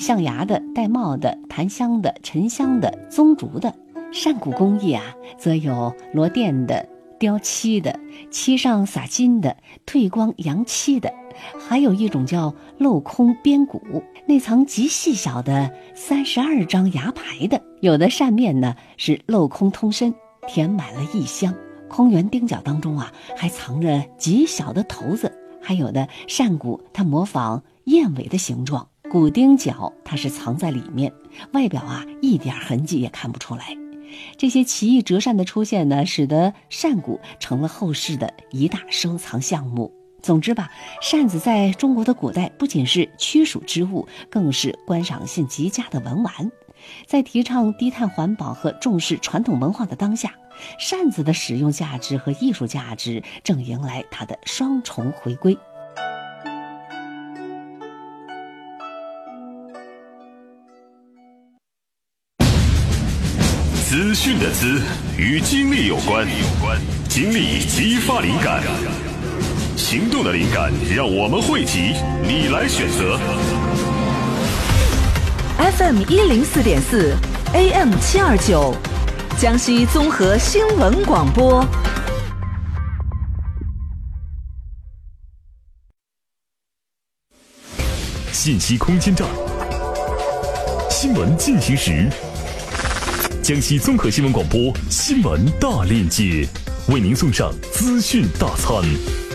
象牙的、玳瑁的、檀香的、沉香的、棕竹的。扇骨工艺则有罗钿的、雕漆的、漆上撒金的、褪光扬漆的，还有一种叫镂空边骨，内藏极细小的32张牙牌的。有的扇面呢是镂空通身，填满了异香，空圆钉角当中还藏着极小的头子。还有的扇骨它模仿燕尾的形状，骨钉角它是藏在里面，外表一点痕迹也看不出来。这些奇异折扇的出现呢，使得扇骨成了后世的一大收藏项目。总之吧，扇子在中国的古代不仅是驱暑之物，更是观赏性极佳的文玩。在提倡低碳环保和重视传统文化的当下，扇子的使用价值和艺术价值正迎来它的双重回归。 资讯的资与精力有关，精力激发灵感，行动的灵感让我们汇集，你来选择。 FM 104.4 AM 729，江西综合新闻广播。 信息空间站，新闻进行时。江西综合新闻广播新闻大链接，为您送上资讯大餐。